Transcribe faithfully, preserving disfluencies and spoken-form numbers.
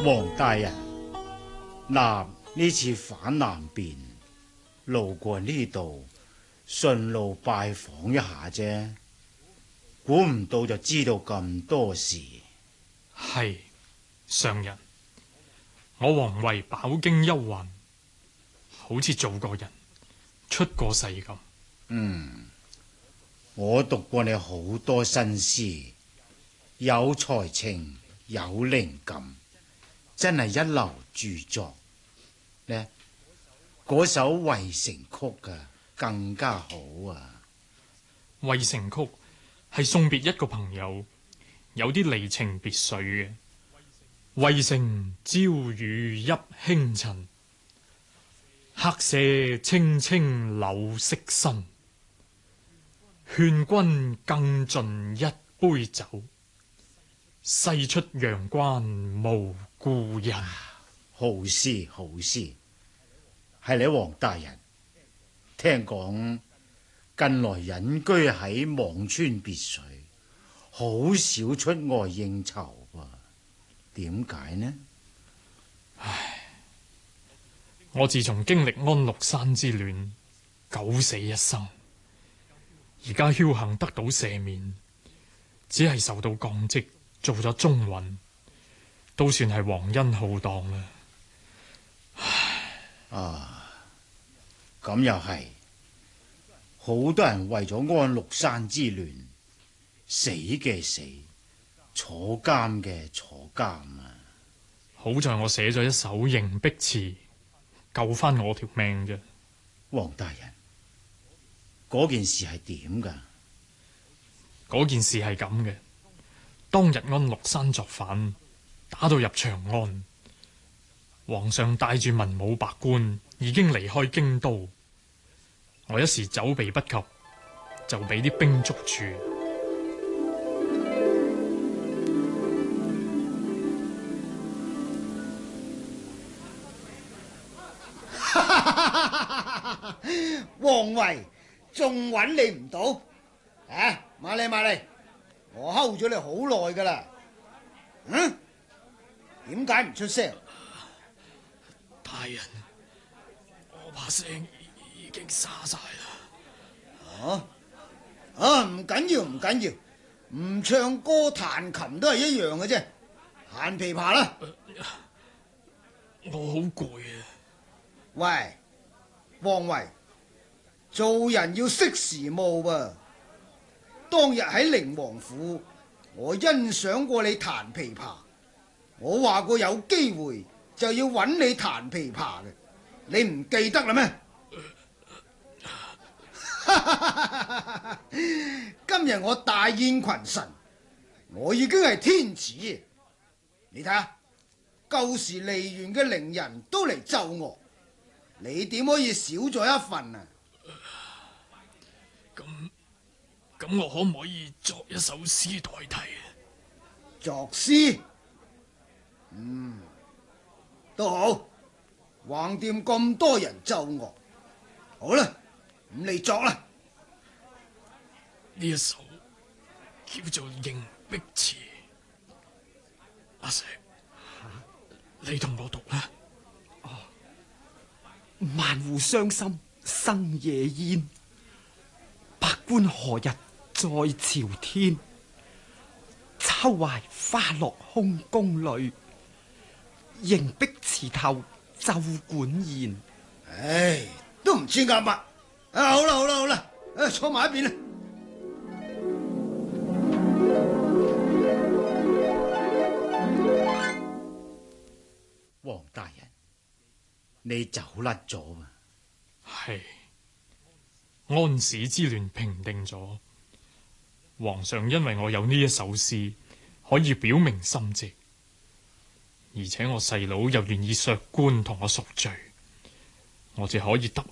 王大人，嗱，呢次返南邊，路過呢度，順路拜訪一下啫，估唔到就知道咁多事。 係上人，我皇位飽經憂患，好似做過人，出過世咁。 嗯，我讀過你好多新詩，有才情，有靈感，真係一流著作呢。嗰首《渭城曲》啊，更加好啊！ 《渭城曲》係送別一個朋友，有啲離情別緒嘅。渭城朝雨浥輕塵，客舍青青柳色新。勸君更盡一杯酒，西出陽關無故人。 好詩好詩，係你王大人。聽講近來隱居喺輞川別墅，好少出外應酬噃，點解呢？ 唉，我自從經歷安祿山之亂，九死一生，而家僥倖得到赦免，只係受到降職，做咗中允，都算係皇恩浩蕩啦。 啊，咁又係，好多人為咗安祿山之亂，死嘅死，坐監嘅坐監啊！ 好在我寫咗一首迎璧詞，救翻我條命啫。 王大人，嗰件事係點噶？ 嗰件事係咁嘅，當日安祿山作反，打到入長安，皇上帶住文武百官已經離開京都，我一時走避不及，就俾啲兵捉住。 王維仲揾你唔到啊！瑪麗瑪麗，我睺咗你好耐噶啦，嗯？點解唔出聲？ 大人，我把聲已經沙晒啦。 啊啊！唔緊要唔緊要，唔唱歌彈琴都係一樣嘅啫，彈琵琶啦。 我好攰啊！ 喂，王維，做人要識時務噃。當日喺寧王府，我欣賞過你彈琵琶，我話過有機會就要揾你彈琵琶嘅，你唔記得啦咩？今日我大宴群臣，我已經係天子，你睇下，舊時梨園嘅伶人都嚟奏樂，你點可以少咗一份啊？ 咁咁，我可唔可以作一首詩代替啊？ 作詩，嗯，都好，橫掂咁多人奏樂，好啦，咁你作啦。 呢一首叫做《迎璧詞》，阿石，你同我讀啦。 哦，萬戶傷心生夜煙，百官何日再朝天？秋懷花落空宮裏，迎璧詞頭奏管弦。 唉，都唔知啱乜。啊，好啦好啦好啦，誒，坐埋一邊啦。 王大人，你走甩咗啊？ 係，安史之亂平定咗，皇上因為我有呢一首詩，可以表明心跡，而且我細佬又願意削官同我贖罪，我就可以得